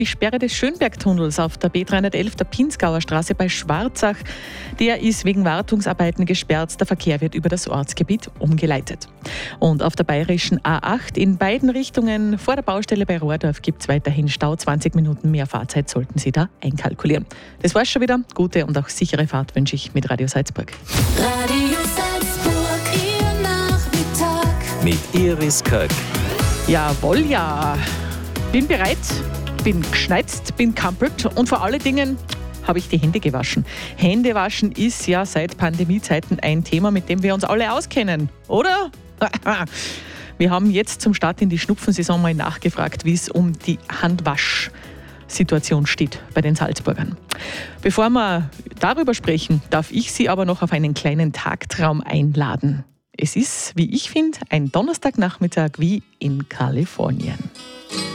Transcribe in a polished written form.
Die Sperre des Schönbergtunnels auf der B311 der Pinzgauer Straße bei Schwarzach, der ist wegen Wartungsarbeiten gesperrt. Der Verkehr wird über das Ortsgebiet umgeleitet. Und auf der bayerischen A8 in beiden Richtungen vor der Baustelle bei Rohrdorf gibt es weiterhin Stau. 20 Minuten mehr Fahrzeit sollten Sie da einkalkulieren. Das war's schon wieder. Gute und auch sichere Fahrt wünsche ich mit Radio Salzburg. Radio Salzburg, Ihr Nachmittag. Mit Iris Köck. Jawohl, ja. Bin bereit, bin geschneizt, bin kampelt und vor allen Dingen habe ich die Hände gewaschen. Händewaschen ist ja seit Pandemiezeiten ein Thema, mit dem wir uns alle auskennen, oder? Wir haben jetzt zum Start in die Schnupfensaison mal nachgefragt, wie es um die Handwaschsituation steht bei den Salzburgern. Bevor wir darüber sprechen, darf ich Sie aber noch auf einen kleinen Tagtraum einladen. Es ist, wie ich finde, ein Donnerstagnachmittag wie in Kalifornien.